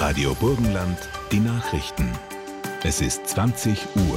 Radio Burgenland, die Nachrichten. Es ist 20 Uhr.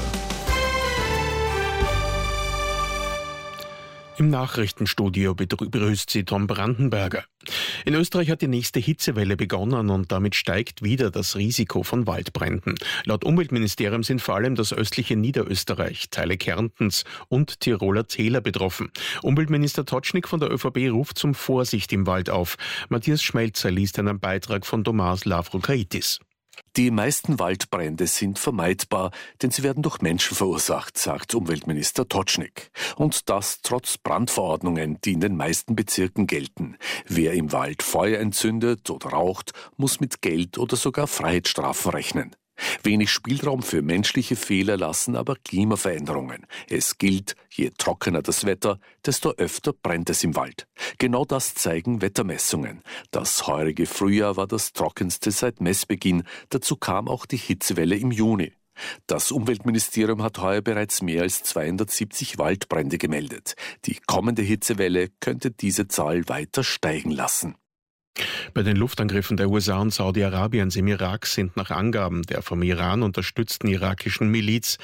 Im Nachrichtenstudio begrüßt sie Tom Brandenberger. In Österreich hat die nächste Hitzewelle begonnen und damit steigt wieder das Risiko von Waldbränden. Laut Umweltministerium sind vor allem das östliche Niederösterreich, Teile Kärntens und Tiroler Täler betroffen. Umweltminister Tocznik von der ÖVP ruft zum Vorsicht im Wald auf. Matthias Schmelzer liest einen Beitrag von Tomas Lavroukaitis. Die meisten Waldbrände sind vermeidbar, denn sie werden durch Menschen verursacht, sagt Umweltminister Tocznik. Und das trotz Brandverordnungen, die in den meisten Bezirken gelten. Wer im Wald Feuer entzündet oder raucht, muss mit Geld oder sogar Freiheitsstrafen rechnen. Wenig Spielraum für menschliche Fehler lassen aber Klimaveränderungen. Es gilt, je trockener das Wetter, desto öfter brennt es im Wald. Genau das zeigen Wettermessungen. Das heurige Frühjahr war das trockenste seit Messbeginn. Dazu kam auch die Hitzewelle im Juni. Das Umweltministerium hat heuer bereits mehr als 270 Waldbrände gemeldet. Die kommende Hitzewelle könnte diese Zahl weiter steigen lassen. Bei den Luftangriffen der USA und Saudi-Arabiens im Irak sind nach Angaben der vom Iran unterstützten irakischen Miliz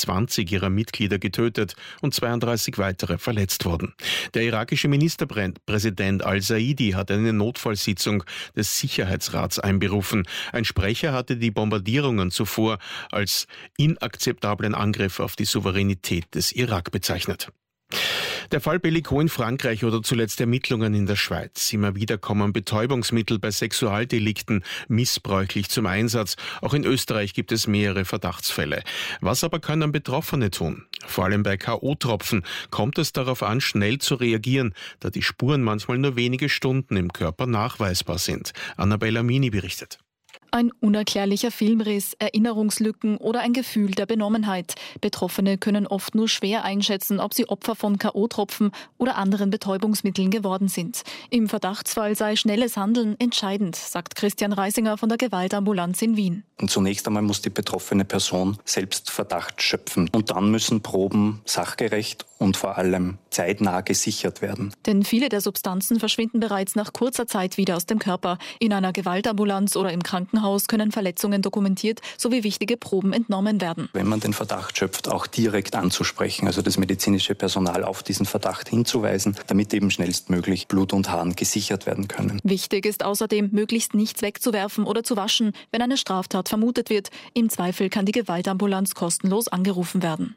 20 ihrer Mitglieder getötet und 32 weitere verletzt worden. Der irakische Ministerpräsident al-Saidi hat eine Notfallsitzung des Sicherheitsrats einberufen. Ein Sprecher hatte die Bombardierungen zuvor als inakzeptablen Angriff auf die Souveränität des Irak bezeichnet. Der Fall Bellico in Frankreich oder zuletzt Ermittlungen in der Schweiz. Immer wieder kommen Betäubungsmittel bei Sexualdelikten missbräuchlich zum Einsatz. Auch in Österreich gibt es mehrere Verdachtsfälle. Was aber können Betroffene tun? Vor allem bei K.O.-Tropfen kommt es darauf an, schnell zu reagieren, da die Spuren manchmal nur wenige Stunden im Körper nachweisbar sind. Annabella Mini berichtet. Ein unerklärlicher Filmriss, Erinnerungslücken oder ein Gefühl der Benommenheit. Betroffene können oft nur schwer einschätzen, ob sie Opfer von K.O.-Tropfen oder anderen Betäubungsmitteln geworden sind. Im Verdachtsfall sei schnelles Handeln entscheidend, sagt Christian Reisinger von der Gewaltambulanz in Wien. Und zunächst einmal muss die betroffene Person selbst Verdacht schöpfen. Und dann müssen Proben sachgerecht und vor allem zeitnah gesichert werden. Denn viele der Substanzen verschwinden bereits nach kurzer Zeit wieder aus dem Körper. In einer Gewaltambulanz oder im Krankenhaus können Verletzungen dokumentiert sowie wichtige Proben entnommen werden. Wenn man den Verdacht schöpft, auch direkt anzusprechen, also das medizinische Personal auf diesen Verdacht hinzuweisen, damit eben schnellstmöglich Blut und Harn gesichert werden können. Wichtig ist außerdem, möglichst nichts wegzuwerfen oder zu waschen, wenn eine Straftat vermutet wird. Im Zweifel kann die Gewaltambulanz kostenlos angerufen werden.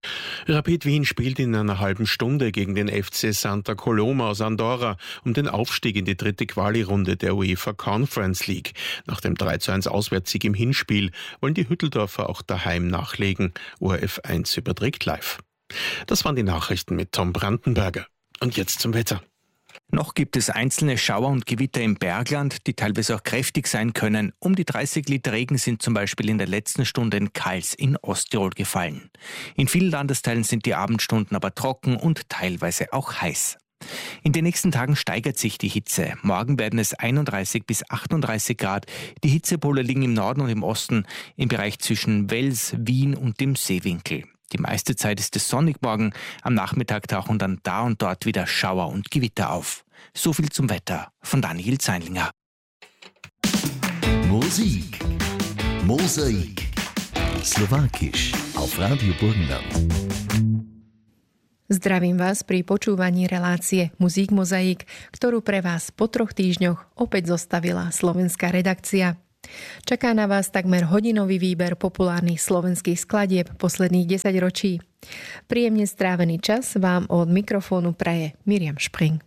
Rapid Wien spielt in einer halben Stunde gegen den FC Santa Coloma aus Andorra um den Aufstieg in die dritte Quali-Runde der UEFA Conference League. Nach dem 3:1 Auswärtssieg im Hinspiel wollen die Hütteldorfer auch daheim nachlegen. ORF 1 überträgt live. Das waren die Nachrichten mit Tom Brandenberger. Und jetzt zum Wetter. Noch gibt es einzelne Schauer und Gewitter im Bergland, die teilweise auch kräftig sein können. Um die 30 Liter Regen sind zum Beispiel in der letzten Stunde in Kals in Osttirol gefallen. In vielen Landesteilen sind die Abendstunden aber trocken und teilweise auch heiß. In den nächsten Tagen steigert sich die Hitze. Morgen werden es 31 bis 38 Grad. Die Hitzepole liegen im Norden und im Osten im Bereich zwischen Wels, Wien und dem Seewinkel. Die meiste Zeit ist es sonnig morgen. Am Nachmittag tauchen dann da und dort wieder Schauer und Gewitter auf. So viel zum Wetter von Daniel Zeinlinger. Musik. Mozaik. Slovákisch auf Radio Burgenland. Zdravím vás pri počúvaní relácie Muzík Mozaik, ktorú pre vás po 3 týždňoch opäť zostavila slovenská redakcia. Čaká na vás takmer hodinový výber populárnych slovenských skladieb posledných 10 ročí. Príjemne strávený čas vám od mikrofónu praje Miriam Špring.